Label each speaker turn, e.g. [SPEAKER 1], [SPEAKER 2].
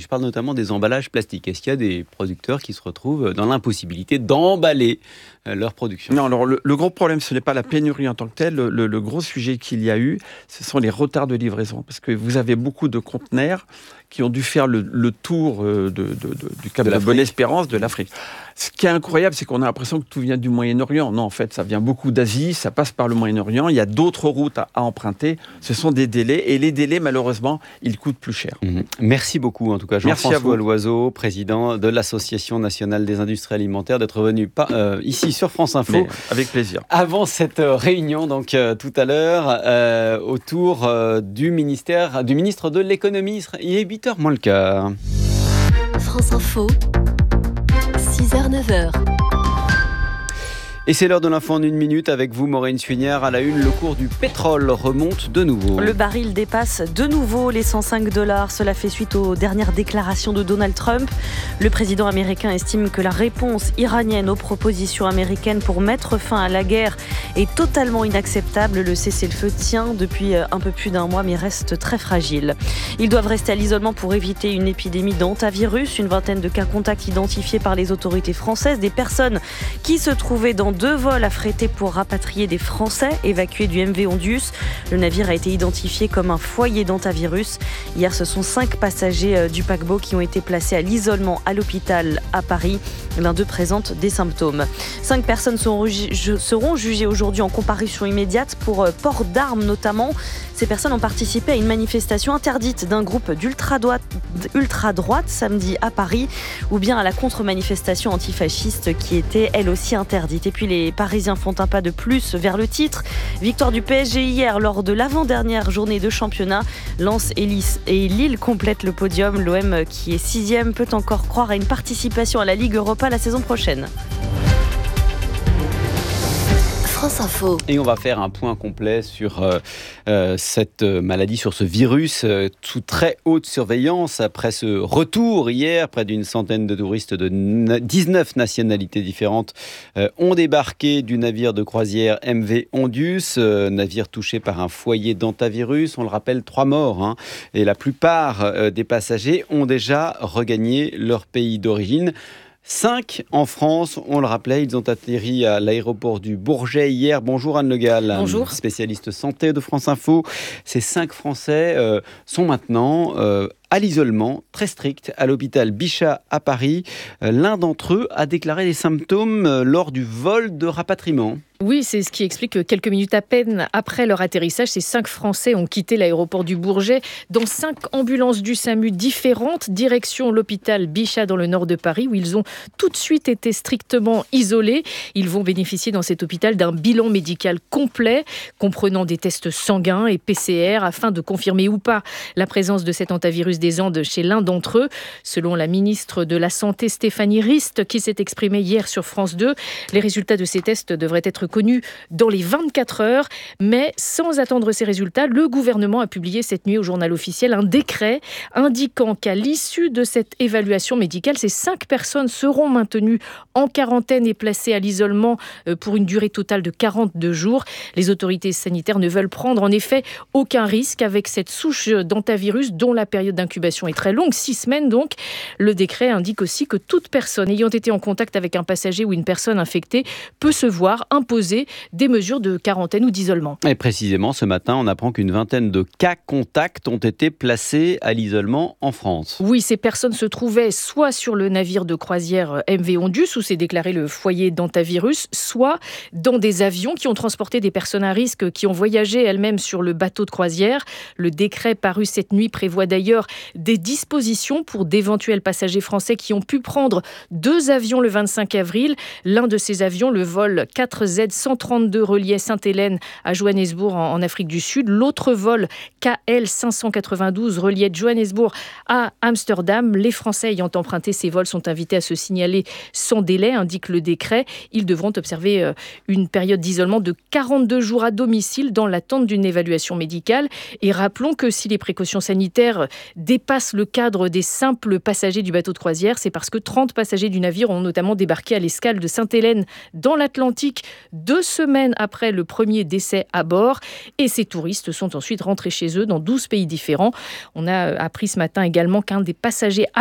[SPEAKER 1] parle notamment des emballages plastiques. Est-ce qu'il y a des producteurs qui se retrouvent dans l'impossibilité d'emballer leur production ?
[SPEAKER 2] Non, alors le gros problème, ce n'est pas la pénurie en tant que telle. Le gros sujet qu'il y a eu, ce sont les retards de livraison. Parce que vous avez beaucoup de conteneurs qui ont dû faire le tour du Cap de Bonne-Espérance, de l'Afrique. Ce qui est incroyable, c'est qu'on a l'impression que tout vient du Moyen-Orient. Non, en fait, ça vient beaucoup d'Asie, ça passe par le Moyen-Orient. Il y a d'autres routes à emprunter. Ce sont des délais. Et les délais, malheureusement, ils coûtent plus cher.
[SPEAKER 1] Merci beaucoup, en tout cas, Jean-François Loiseau, président de l'Association nationale des industries alimentaires, d'être venu ici sur France Info.
[SPEAKER 2] Mais avec plaisir.
[SPEAKER 1] Avant cette réunion, donc tout à l'heure, autour du ministre de l'économie. Il est 8h moins le quart.
[SPEAKER 3] France Info, 6h, 9h.
[SPEAKER 1] Et c'est l'heure de l'info en 1 minute avec vous, Maureen Suignard. À la une, le cours du pétrole remonte de nouveau.
[SPEAKER 4] Le baril dépasse de nouveau les $105. Cela fait suite aux dernières déclarations de Donald Trump. Le président américain estime que la réponse iranienne aux propositions américaines pour mettre fin à la guerre est totalement inacceptable. Le cessez-le-feu tient depuis un peu plus d'1 mois, mais reste très fragile. Ils doivent rester à l'isolement pour éviter une épidémie d'hantavirus. Une vingtaine de cas contacts identifiés par les autorités françaises. Des personnes qui se trouvaient dans 2 vols affrétés pour rapatrier des Français évacués du MV Ondius. Le navire a été identifié comme un foyer d'hantavirus. Hier, ce sont 5 passagers du paquebot qui ont été placés à l'isolement à l'hôpital à Paris. L'un d'eux présente des symptômes. 5 personnes seront jugées aujourd'hui en comparution immédiate pour port d'armes notamment. Ces personnes ont participé à une manifestation interdite d'un groupe d'ultra-droite samedi à Paris, ou bien à la contre-manifestation antifasciste qui était elle aussi interdite. Et puis les Parisiens font un pas de plus vers le titre. Victoire du PSG hier lors de l'avant-dernière journée de championnat. Lens et Lille complètent le podium. L'OM qui est 6e peut encore croire à une participation à la Ligue Europa la saison prochaine.
[SPEAKER 3] France Info.
[SPEAKER 1] Et on va faire un point complet sur cette maladie, sur ce virus sous très haute surveillance. Après ce retour hier, près d'une centaine de touristes de 19 nationalités différentes ont débarqué du navire de croisière MV Ondius, navire touché par un foyer d'hantavirus. On le rappelle, 3 morts. Et la plupart des passagers ont déjà regagné leur pays d'origine. 5 en France, on le rappelait, ils ont atterri à l'aéroport du Bourget hier. Bonjour Anne Le Gall,
[SPEAKER 4] bonjour.
[SPEAKER 1] Spécialiste santé de France Info. Ces 5 Français sont maintenant à l'isolement très strict à l'hôpital Bichat à Paris. L'un d'entre eux a déclaré des symptômes lors du vol de rapatriement.
[SPEAKER 5] Oui, c'est ce qui explique que quelques minutes à peine après leur atterrissage, ces 5 Français ont quitté l'aéroport du Bourget dans 5 ambulances du SAMU différentes, direction l'hôpital Bichat dans le nord de Paris, où ils ont tout de suite été strictement isolés. Ils vont bénéficier dans cet hôpital d'un bilan médical complet, comprenant des tests sanguins et PCR, afin de confirmer ou pas la présence de cet hantavirus des Andes chez l'un d'entre eux. Selon la ministre de la Santé, Stéphanie Rist, qui s'est exprimée hier sur France 2, les résultats de ces tests devraient être connus dans les 24 heures. Mais sans attendre ces résultats, le gouvernement a publié cette nuit au journal officiel un décret indiquant qu'à l'issue de cette évaluation médicale, ces 5 personnes seront maintenues en quarantaine et placées à l'isolement pour une durée totale de 42 jours. Les autorités sanitaires ne veulent prendre en effet aucun risque avec cette souche d'hantavirus dont la période d'incubation est très longue, 6 semaines donc. Le décret indique aussi que toute personne ayant été en contact avec un passager ou une personne infectée peut se voir imposer des mesures de quarantaine ou d'isolement.
[SPEAKER 1] Et précisément, ce matin, on apprend qu'une vingtaine de cas contacts ont été placés à l'isolement en France.
[SPEAKER 5] Oui, ces personnes se trouvaient soit sur le navire de croisière MV Ondius, où s'est déclaré le foyer d'hantavirus, soit dans des avions qui ont transporté des personnes à risque qui ont voyagé elles-mêmes sur le bateau de croisière. Le décret paru cette nuit prévoit d'ailleurs des dispositions pour d'éventuels passagers français qui ont pu prendre 2 avions le 25 avril. L'un de ces avions, le vol 4Z132, reliait Sainte-Hélène à Johannesburg en Afrique du Sud. L'autre vol KL592 reliait Johannesburg à Amsterdam. Les Français ayant emprunté ces vols sont invités à se signaler sans délai, indique le décret. Ils devront observer une période d'isolement de 42 jours à domicile dans l'attente d'une évaluation médicale. Et rappelons que si les précautions sanitaires dépassent le cadre des simples passagers du bateau de croisière, c'est parce que 30 passagers du navire ont notamment débarqué à l'escale de Sainte-Hélène dans l'Atlantique 2 semaines après le premier décès à bord. Et ces touristes sont ensuite rentrés chez eux dans 12 pays différents. On a appris ce matin également qu'un des passagers